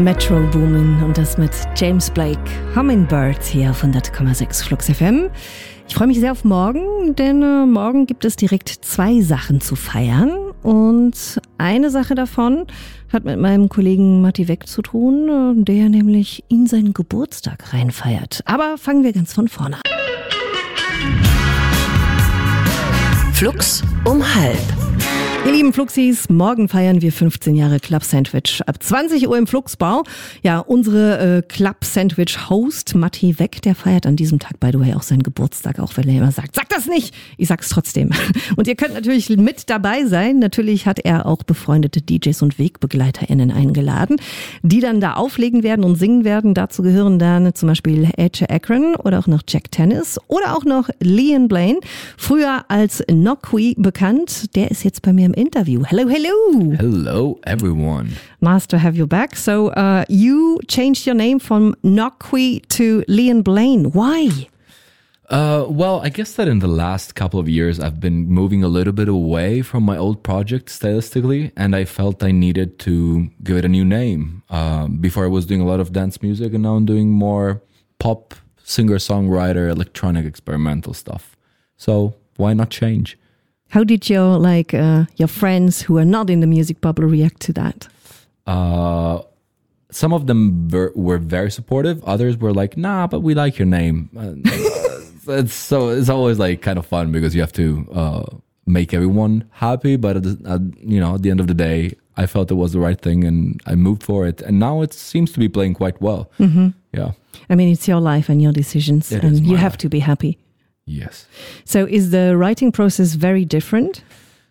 Metro Boomin und das mit James Blake, Hummingbird hier auf 100,6 Flux FM. Ich freue mich sehr auf morgen, denn morgen gibt es direkt 2 Sachen zu feiern. Und eine Sache davon hat mit meinem Kollegen Matti Weck zu tun, der nämlich in seinen Geburtstag reinfeiert. Aber fangen wir ganz von vorne an. Flux um halb. Ihr lieben Fluxis, morgen feiern wir 15 Jahre Club Sandwich. Ab 20 Uhr im Fluxbau. Ja, unsere Club Sandwich Host Matti Weck, der feiert an diesem Tag, by the way, auch seinen Geburtstag, auch wenn er immer sagt, sag das nicht! Ich sag's trotzdem. Und ihr könnt natürlich mit dabei sein. Natürlich hat er auch befreundete DJs und WegbegleiterInnen eingeladen, die dann da auflegen werden und singen werden. Dazu gehören dann zum Beispiel AJ Akron oder auch noch Jack Tennis oder auch noch Leon Blaine, früher als Nokwi bekannt. Der ist jetzt bei mir im Interview. Hello, hello. Hello, everyone. Nice to have you back. So, you changed your name from Nokwi to Leon Blaine. Why? Well, I guess that in the last couple of years, I've been moving a little bit away from my old project stylistically, and I felt I needed to give it a new name. Before I was doing a lot of dance music, and now I'm doing more pop, singer-songwriter, electronic, experimental stuff. So why not change? How did your friends who are not in the music bubble react to that? Some of them were very supportive. Others were like, nah, but we like your name. It's always like kind of fun because you have to make everyone happy. But at the end of the day, I felt it was the right thing and I moved for it. And now it seems to be playing quite well. Mm-hmm. Yeah. I mean, it's your life and your decisions and you have to be happy. Yes. So is the writing process very different?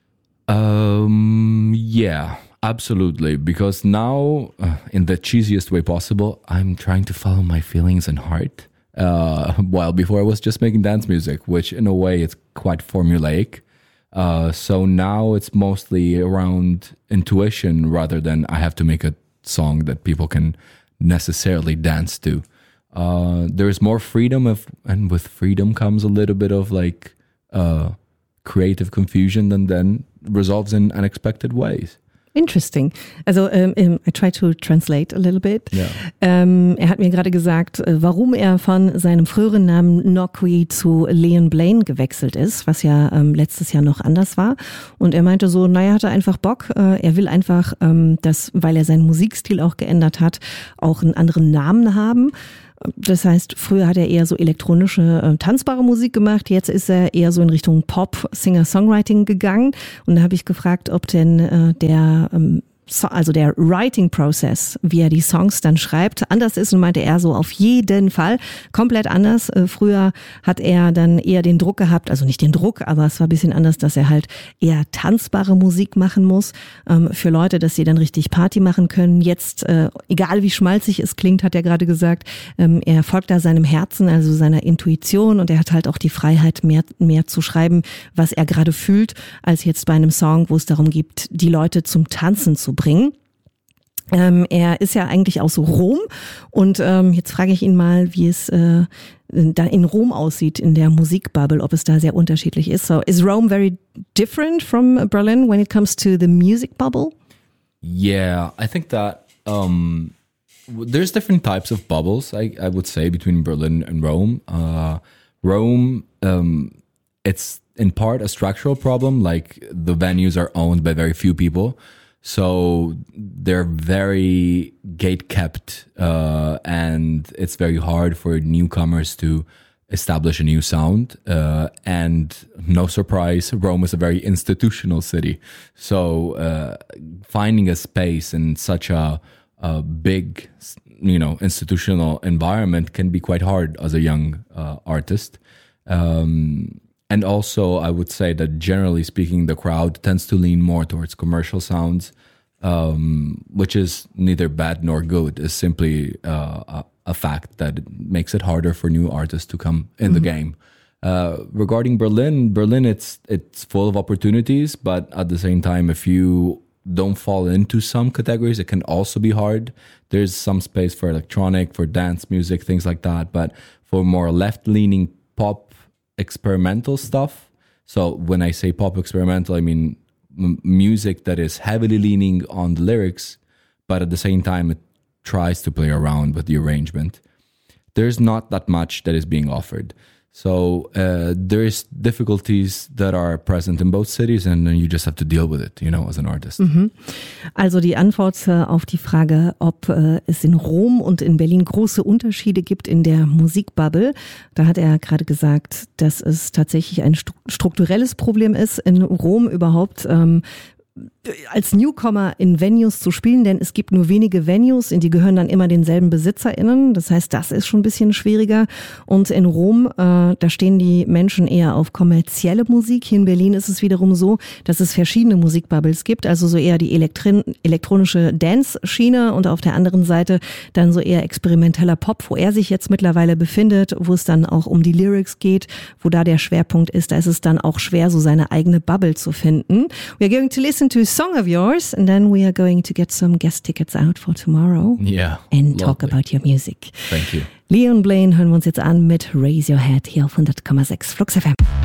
Yeah, absolutely. Because now, in the cheesiest way possible, I'm trying to follow my feelings and heart. While before I was just making dance music, which in a way it's quite formulaic. So now it's mostly around intuition rather than I have to make a song that people can necessarily dance to. There is more freedom and with freedom comes a little bit of like creative confusion and then resolves in unexpected ways. Interesting. Also I try to translate a little bit. Yeah. Er hat mir gerade gesagt, warum er von seinem früheren Namen Nokwi zu Leon Blaine gewechselt ist, was ja letztes Jahr noch anders war. Und er meinte so, naja, hat er einfach Bock. Er will einfach, weil er seinen Musikstil auch geändert hat, auch einen anderen Namen haben. Das heißt, früher hat er eher so elektronische, tanzbare Musik gemacht. Jetzt ist er eher so in Richtung Pop, Singer-Songwriting gegangen. Und da habe ich gefragt, ob denn der Writing-Process, wie er die Songs dann schreibt, anders ist. Und meinte er so, auf jeden Fall komplett anders. Früher hat er dann eher den Druck gehabt, also nicht den Druck, aber es war ein bisschen anders, dass er halt eher tanzbare Musik machen muss für Leute, dass sie dann richtig Party machen können. Jetzt, egal wie schmalzig es klingt, hat er gerade gesagt, er folgt da seinem Herzen, also seiner Intuition und er hat halt auch die Freiheit, mehr zu schreiben, was er gerade fühlt, als jetzt bei einem Song, wo es darum geht, die Leute zum Tanzen zu bringen. Er ist ja eigentlich aus Rom und jetzt frage ich ihn mal, wie es da in Rom aussieht, in der Musikbubble, ob es da sehr unterschiedlich ist. So, is Rome very different from Berlin when it comes to the music bubble? Yeah, I think that there's different types of bubbles, I would say, between Berlin and Rome. Rome, it's in part a structural problem, like the venues are owned by very few people. So they're very gate-kept, and it's very hard for newcomers to establish a new sound. And no surprise, Rome is a very institutional city. So finding a space in such a big, institutional environment can be quite hard as a young artist. And also, I would say that generally speaking, the crowd tends to lean more towards commercial sounds, which is neither bad nor good. It's simply a fact that it makes it harder for new artists to come in the game. Regarding Berlin, it's full of opportunities, but at the same time, if you don't fall into some categories, it can also be hard. There's some space for electronic, for dance music, things like that, but for more left-leaning pop, experimental stuff. So when I say pop experimental, I mean music that is heavily leaning on the lyrics, but at the same time it tries to play around with the arrangement, there's not that much that is being offered. So there's difficulties that are present in both cities, and you just have to deal with it, as an artist. Also die Antwort auf die Frage, ob es in Rom und in Berlin große Unterschiede gibt in der Musikbubble. Da hat er gerade gesagt, dass es tatsächlich ein strukturelles Problem ist, in Rom überhaupt als Newcomer in Venues zu spielen, denn es gibt nur wenige Venues, in die gehören dann immer denselben BesitzerInnen. Das heißt, das ist schon ein bisschen schwieriger. Und in Rom, da stehen die Menschen eher auf kommerzielle Musik. Hier in Berlin ist es wiederum so, dass es verschiedene Musikbubbles gibt, also so eher die elektronische Dance-Schiene und auf der anderen Seite dann so eher experimenteller Pop, wo er sich jetzt mittlerweile befindet, wo es dann auch um die Lyrics geht, wo da der Schwerpunkt ist. Da ist es dann auch schwer, so seine eigene Bubble zu finden. We are going to listen to a song of yours, and then we are going to get some guest tickets out for tomorrow. Yeah. And talk about your music. Thank you. Leon Blaine hören wir uns jetzt an mit Raise Your Head hier auf 100,6 Flux FM.